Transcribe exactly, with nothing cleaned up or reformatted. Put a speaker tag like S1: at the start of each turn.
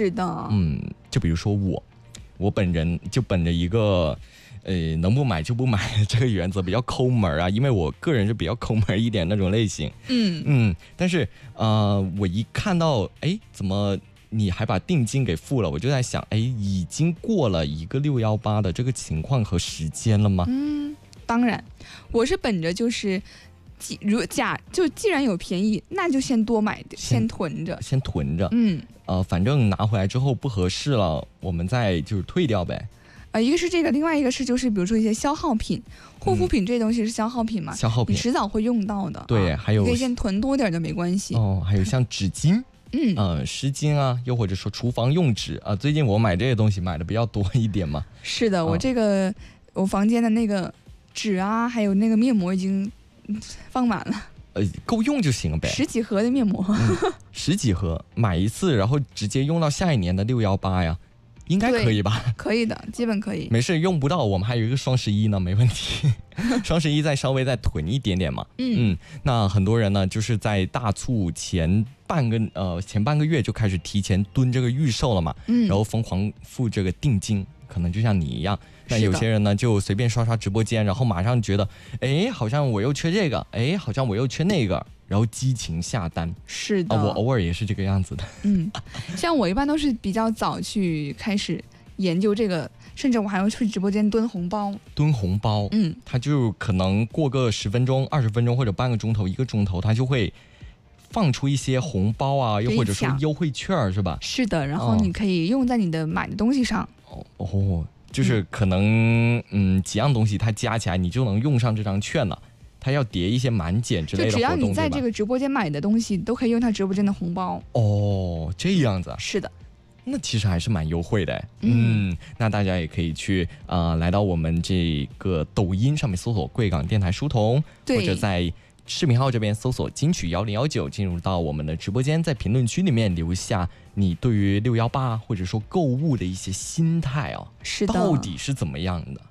S1: 是的，
S2: 嗯，就比如说我，我本人就本着一个。呃，能不买就不买这个原则比较抠门啊，因为我个人是比较抠门一点那种类型。
S1: 嗯
S2: 嗯，但是呃，我一看到，哎，怎么你还把定金给付了？我就在想，哎，已经过了一个六幺八的这个情况和时间了吗？
S1: 嗯，当然，我是本着就是。既如假就既然有便宜，那就先多买，先, 先囤着，
S2: 先囤着。
S1: 嗯，
S2: 呃，反正拿回来之后不合适了，我们再就是退掉呗。
S1: 呃，一个是这个，另外一个是就是比如说一些消耗品，护肤品这东西是消耗品嘛，
S2: 嗯、消耗品
S1: 你迟早会用到的。
S2: 对，
S1: 啊、
S2: 还有
S1: 你可以先囤多点就没关系。
S2: 哦，还有像纸巾，
S1: 嗯，
S2: 呃，湿巾啊，又或者说厨房用纸啊、呃，最近我买这些东西买的比较多一点嘛。
S1: 是的，
S2: 啊、
S1: 我这个我房间的那个纸啊，还有那个面膜已经放满了。
S2: 呃，够用就行了呗。
S1: 十几盒的面膜，
S2: 嗯、十几盒买一次，然后直接用到下一年的六幺八呀，应该可以吧？
S1: 可以的，基本可以。
S2: 没事，用不到我们还有一个双十一呢，没问题。双十一再稍微再囤一点点嘛。
S1: 嗯,
S2: 嗯，那很多人呢，就是在大促前半个呃前半个月就开始提前蹲这个预售了嘛，
S1: 嗯，
S2: 然后疯狂付这个定金，可能就像你一样。那有些人呢就随便刷刷直播间，然后马上觉得，哎，好像我又缺这个，哎，好像我又缺那个，然后激情下单。
S1: 是的，
S2: 啊，我偶尔也是这个样子的。
S1: 嗯，像我一般都是比较早去开始研究这个，甚至我还要去直播间蹲红包。
S2: 蹲红包，
S1: 嗯，
S2: 他就可能过个十分钟、二十分钟或者半个钟头、一个钟头，他就会放出一些红包啊，又或者说优惠券，是吧？
S1: 是的，然后你可以用在你的买的东西上。
S2: 哦哦。就是可能嗯几样东西它加起来你就能用上这张券了，它要叠一些满减之类的活动，
S1: 就只要你在这个直播间买的东西都可以用它直播间的红包。
S2: 哦，这样子。
S1: 是的，
S2: 那其实还是蛮优惠的。嗯, 嗯，那大家也可以去呃来到我们这个抖音上面搜索贵港电台书童，或者在视频号这边搜索金曲一零一九，进入到我们的直播间，在评论区里面留下你对于六一八或者说购物的一些心态哦，
S1: 是的，
S2: 到底是怎么样的？